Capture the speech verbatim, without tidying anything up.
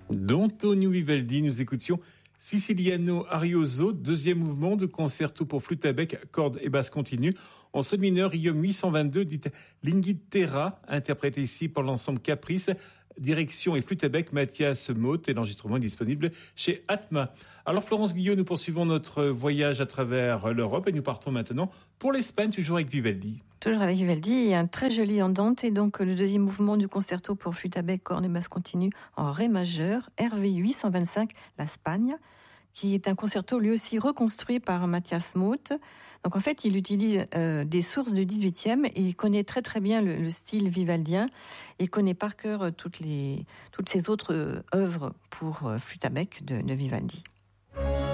D'Antonio Vivaldi, nous écoutions Siciliano Arioso, deuxième mouvement de concerto pour flûte à bec, cordes et basse continue. En sol mineur, I O M huit cent vingt-deux, dite Linguitera, interprété ici par l'ensemble Caprice. Direction et flûte à bec, Mathias Motte, et l'enregistrement est disponible chez Atma. Alors Florence Guyot, nous poursuivons notre voyage à travers l'Europe et nous partons maintenant pour l'Espagne, toujours avec Vivaldi. Toujours avec Vivaldi, il y a un très joli andante et donc le deuxième mouvement du concerto pour flûte à bec, cordes et basse continue en ré majeur, R V huit cent vingt-cinq, la Spagne, qui est un concerto lui aussi reconstruit par Mathias Motte. Donc en fait, il utilise euh, des sources du dix-huitième et il connaît très très bien le, le style vivaldien. Il connaît par cœur toutes les toutes ses autres œuvres pour euh, flûte à bec de, de Vivaldi.